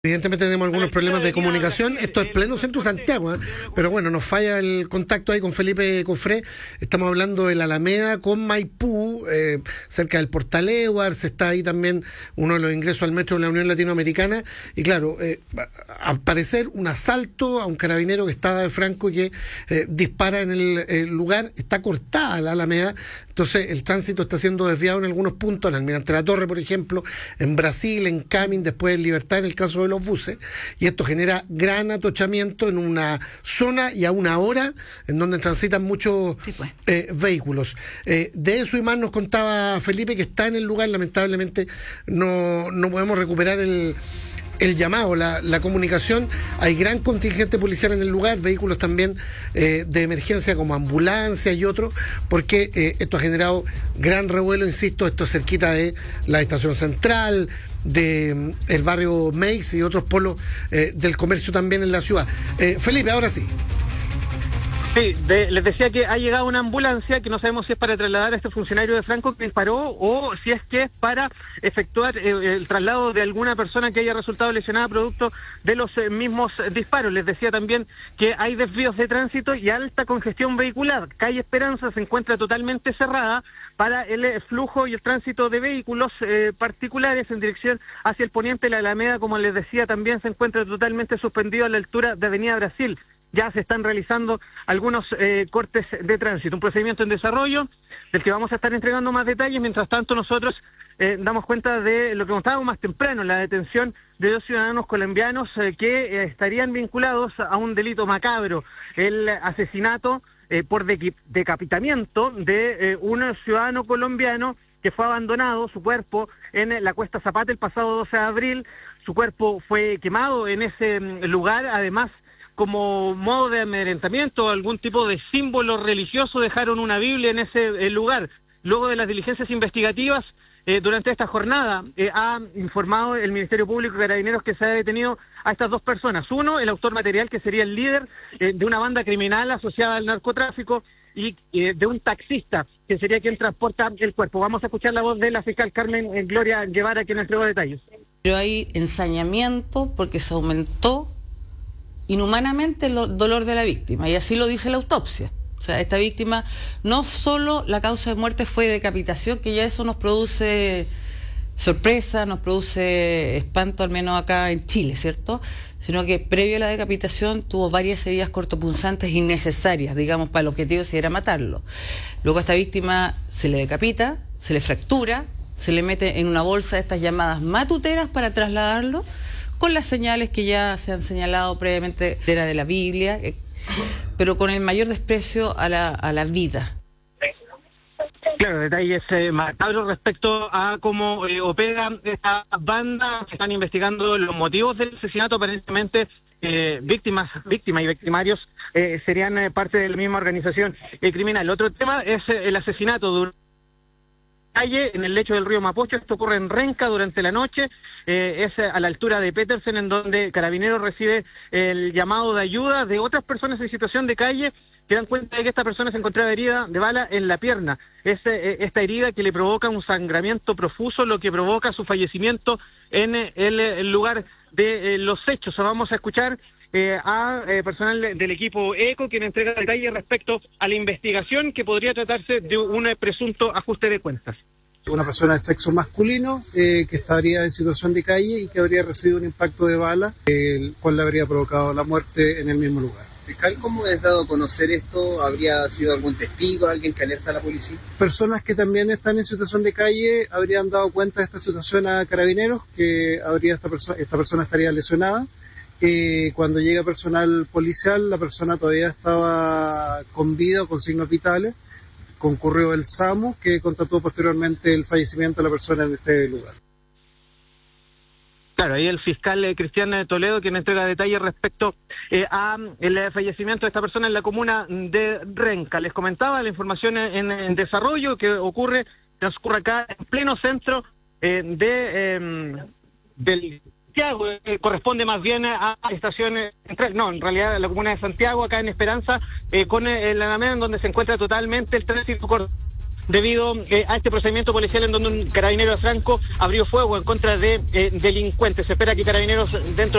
Evidentemente tenemos algunos problemas de comunicación. Esto es pleno centro de Santiago, ¿eh? Pero bueno, nos falla el contacto ahí con Felipe Cofré. Estamos hablando de la Alameda con Maipú, cerca del Portal Edwards. Está ahí también uno de los ingresos al metro de la Unión Latinoamericana. Y claro, al parecer un asalto a un carabinero que estaba de franco y que dispara en el lugar. Está cortada la Alameda. Entonces el tránsito está siendo desviado en algunos puntos, en Almirante La Torre, por ejemplo, en Brasil, en Camin, después en Libertad, en el caso de los buses, y esto genera gran atochamiento en una zona y a una hora en donde transitan muchos vehículos. De eso y más nos contaba Felipe, que está en el lugar. Lamentablemente no podemos recuperar el llamado, la comunicación. Hay gran contingente policial en el lugar, vehículos también de emergencia como ambulancias y otros, porque esto ha generado gran revuelo, insisto. Esto es cerquita de la estación central, de el barrio Meix y otros polos del comercio también en la ciudad. Felipe, ahora sí. Sí, les decía que ha llegado una ambulancia que no sabemos si es para trasladar a este funcionario de Franco que disparó o si es que es para efectuar el traslado de alguna persona que haya resultado lesionada producto de los mismos disparos. Les decía también que hay desvíos de tránsito y alta congestión vehicular. Calle Esperanza se encuentra totalmente cerrada para el flujo y el tránsito de vehículos particulares en dirección hacia el poniente. La Alameda, como les decía, también se encuentra totalmente suspendido a la altura de Avenida Brasil. Ya se están realizando algunos cortes de tránsito, un procedimiento en desarrollo del que vamos a estar entregando más detalles. Mientras tanto, nosotros damos cuenta de lo que contábamos más temprano, la detención de 2 ciudadanos colombianos que estarían vinculados a un delito macabro, el asesinato por decapitamiento de un ciudadano colombiano que fue abandonado, su cuerpo, en la Cuesta Zapata el pasado 12 de abril. Su cuerpo fue quemado en ese lugar, además como modo de amedrentamiento, algún tipo de símbolo religioso, dejaron una Biblia en ese lugar. Luego de las diligencias investigativas, durante esta jornada, ha informado el Ministerio Público y Carabineros que se ha detenido a estas 2 personas. Uno, el autor material, que sería el líder de una banda criminal asociada al narcotráfico, y de un taxista, que sería quien transporta el cuerpo. Vamos a escuchar la voz de la fiscal Carmen Gloria Guevara, quien entregó detalles. Pero hay ensañamiento porque se aumentó inhumanamente el dolor de la víctima, y así lo dice la autopsia. O sea, esta víctima, no solo la causa de muerte fue decapitación, que ya eso nos produce sorpresa, nos produce espanto, al menos acá en Chile, ¿cierto? Sino que previo a la decapitación tuvo varias heridas cortopunzantes innecesarias, digamos, para el objetivo si era matarlo. Luego a esta víctima se le decapita, se le fractura, se le mete en una bolsa de estas llamadas matuteras para trasladarlo, con las señales que ya se han señalado previamente, era de la Biblia, pero con el mayor desprecio a la vida. Claro, detalles macabros respecto a cómo opera esta banda. Se están investigando los motivos del asesinato. Aparentemente víctimas y victimarios serían parte de la misma organización criminal. Otro tema es el asesinato de calle en el lecho del río Mapocho. Esto ocurre en Renca durante la noche, es a la altura de Petersen, en donde Carabineros recibe el llamado de ayuda de otras personas en situación de calle que dan cuenta de que esta persona se encontraba herida de bala en la pierna. Es esta herida que le provoca un sangramiento profuso, lo que provoca su fallecimiento en el lugar de los hechos. Vamos a escuchar a personal del equipo ECO, quien entrega detalles respecto a la investigación, que podría tratarse de un presunto ajuste de cuentas. Una persona de sexo masculino que estaría en situación de calle y que habría recibido un impacto de bala, el cual le habría provocado la muerte en el mismo lugar. Fiscal, ¿cómo es dado a conocer esto? ¿Habría sido algún testigo, alguien que alerta a la policía? Personas que también están en situación de calle habrían dado cuenta de esta situación a Carabineros, que esta persona estaría lesionada. Cuando llega personal policial, la persona todavía estaba con vida o con signos vitales. Concurrió el SAMU, que constató posteriormente el fallecimiento de la persona en este lugar. Claro, ahí el fiscal Cristian Toledo, quien entrega detalles respecto a el fallecimiento de esta persona en la comuna de Renca. Les comentaba la información en desarrollo que transcurre acá en pleno centro del Santiago, corresponde más bien a estaciones, no, en realidad la comuna de Santiago, acá en Esperanza, con la Alameda, en donde se encuentra totalmente el tránsito debido a este procedimiento policial en donde un carabinero de Franco abrió fuego en contra de delincuentes. Se espera que Carabineros dentro